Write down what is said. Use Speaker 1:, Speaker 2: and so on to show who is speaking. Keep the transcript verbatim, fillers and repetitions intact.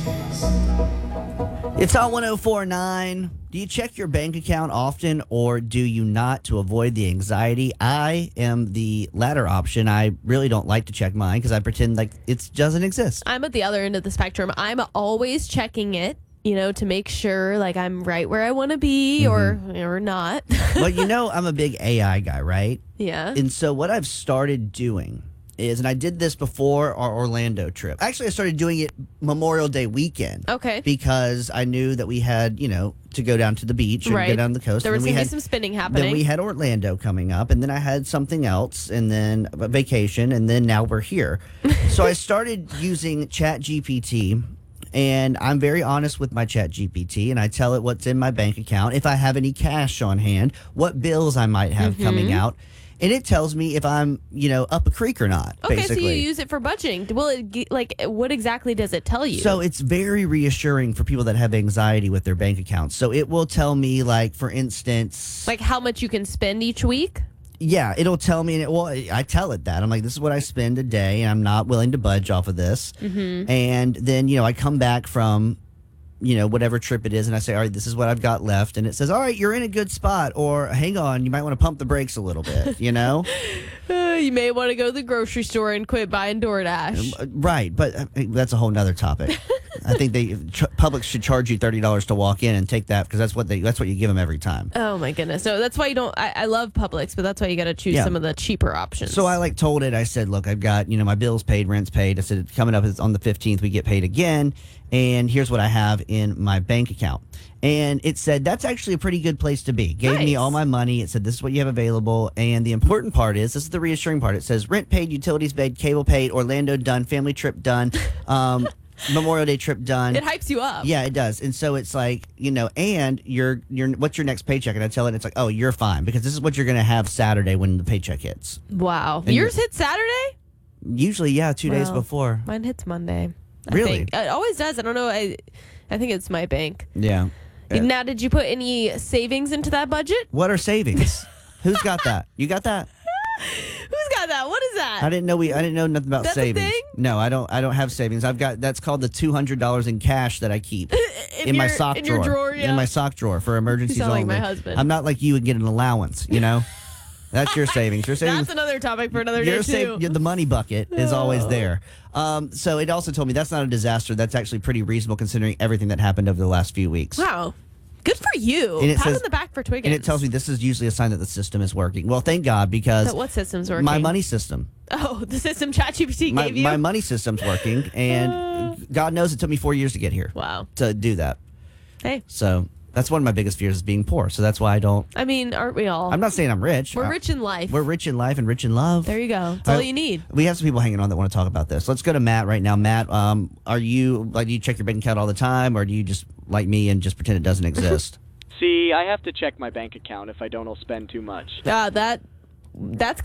Speaker 1: It's on one oh four point nine. Do you check your bank account often or do you not to avoid the anxiety? I am the latter option. I really don't like to check mine because I pretend like it doesn't exist.
Speaker 2: I'm at the other end of the spectrum. I'm always checking it, you know, to make sure like I'm right where I want to be mm-hmm. or or not.
Speaker 1: Well, you know, I'm a big A I guy, right?
Speaker 2: Yeah.
Speaker 1: And so what I've started doing is, and I did this before our Orlando trip. Actually, I started doing it Memorial Day weekend.
Speaker 2: Okay.
Speaker 1: Because I knew that we had, you know, to go down to the beach and
Speaker 2: right.
Speaker 1: go down the coast.
Speaker 2: There was going to
Speaker 1: be
Speaker 2: some spinning happening.
Speaker 1: Then we had Orlando coming up, and then I had something else, and then a vacation, and then now we're here. So I started using ChatGPT, and I'm very honest with my ChatGPT, and I tell it what's in my bank account, if I have any cash on hand, what bills I might have mm-hmm. coming out. And it tells me if I'm, you know, up a creek or not,
Speaker 2: okay,
Speaker 1: basically.
Speaker 2: So you use it for budgeting. Well, it, like, what exactly does it tell you?
Speaker 1: So it's very reassuring for people that have anxiety with their bank accounts. So it will tell me, like, for instance...
Speaker 2: Like how much you can spend each week?
Speaker 1: Yeah, it'll tell me, and it, well, I tell it that. I'm like, this is what I spend a day, and I'm not willing to budge off of this. Mm-hmm. And then, you know, I come back from... you know, whatever trip it is, and I say, all right, this is what I've got left. And it says, all right, you're in a good spot, or hang on, you might want to pump the brakes a little bit, you know?
Speaker 2: uh, you may want to go to the grocery store and quit buying DoorDash.
Speaker 1: Right, but uh, that's a whole nother topic. I think they ch- Publix should charge you thirty dollars to walk in and take that, because that's what they that's what you give them every time.
Speaker 2: Oh, my goodness. So that's why you don't, I, I love Publix, but that's why you got to choose yeah. some of the cheaper options.
Speaker 1: So I like told it, I said, look, I've got, you know, my bills paid, rent's paid. I said, coming up is on the fifteenth, we get paid again. And here's what I have in my bank account. And it said, that's actually a pretty good place to be. Gave
Speaker 2: nice.
Speaker 1: me all my money. It said, this is what you have available. And the important part is, this is the reassuring part. It says, rent paid, utilities paid, cable paid, Orlando done, family trip done, um, Memorial Day trip done.
Speaker 2: It hypes you up.
Speaker 1: Yeah, it does. And so it's like, you know, and you're, you're, what's your next paycheck? And I tell it, it's like, oh, you're fine. Because this is what you're going to have Saturday when the paycheck hits.
Speaker 2: Wow. And yours hit Saturday?
Speaker 1: Usually, yeah, two well, days before.
Speaker 2: Mine hits Monday. I
Speaker 1: Really?
Speaker 2: Think. It always does. I don't know. I I think it's my bank.
Speaker 1: Yeah.
Speaker 2: Now, did you put any savings into that budget?
Speaker 1: What are savings? Who's got that? You got that?
Speaker 2: Who's got that? What is that?
Speaker 1: I didn't know we. I didn't know nothing about
Speaker 2: That's
Speaker 1: savings.
Speaker 2: A thing?
Speaker 1: No, I don't. I don't have savings. I've got that's called the two hundred dollars in cash that I keep
Speaker 2: in,
Speaker 1: in
Speaker 2: your,
Speaker 1: my sock
Speaker 2: in
Speaker 1: drawer.
Speaker 2: Your drawer yeah.
Speaker 1: In my sock drawer for emergencies
Speaker 2: you sound
Speaker 1: only.
Speaker 2: like my husband.
Speaker 1: I'm not like you and get an allowance. You know. That's your savings. Your savings.
Speaker 2: That's another topic for another
Speaker 1: your
Speaker 2: day, too.
Speaker 1: Sa- the money bucket is always there. Um, so it also told me that's not a disaster. That's actually pretty reasonable considering everything that happened over the last few weeks.
Speaker 2: Wow. Good for you.
Speaker 1: And it
Speaker 2: Pat
Speaker 1: says,
Speaker 2: on the back for Twiggins.
Speaker 1: And it tells me this is usually a sign that the system is working. Well, thank God, because...
Speaker 2: But what system's working?
Speaker 1: My money system.
Speaker 2: Oh, the system ChatGPT
Speaker 1: my,
Speaker 2: gave you?
Speaker 1: My money system's working, and uh, God knows it took me four years to get here.
Speaker 2: Wow.
Speaker 1: To do that.
Speaker 2: Hey.
Speaker 1: So... That's one of my biggest fears is being poor. So that's why I don't.
Speaker 2: I mean, aren't we all?
Speaker 1: I'm not saying I'm rich.
Speaker 2: We're rich in life.
Speaker 1: We're rich in life and rich in love.
Speaker 2: There you go. That's all, all you need.
Speaker 1: We have some people hanging on that want to talk about this. Let's go to Matt right now. Matt, um, are you like do you check your bank account all the time, or do you just like me and just pretend it doesn't exist?
Speaker 3: See, I have to check my bank account. If I don't, I'll spend too much.
Speaker 2: Uh, that that's